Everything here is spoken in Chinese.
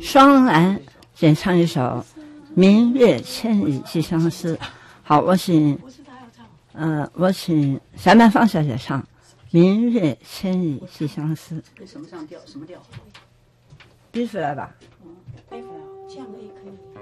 双兰演唱一首《明月千里寄相思》。好，我请翟曼芳小姐唱《明月千里寄相思》。 什么上调？什么调？ B 出来吧。 背出来，这样的也可以。